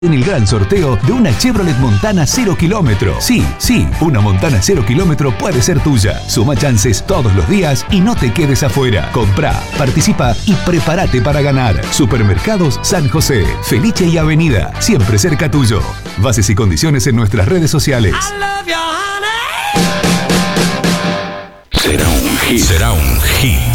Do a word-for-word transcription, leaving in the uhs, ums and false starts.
En el gran sorteo de una Chevrolet Montana cero kilómetro. Sí, sí, una Montana cero kilómetro puede ser tuya. Suma chances todos los días y no te quedes afuera. Comprá, participa y prepárate para ganar. Supermercados San José, Felice y Avenida, siempre cerca tuyo. Bases y condiciones en nuestras redes sociales. Será un hit. Será un hit.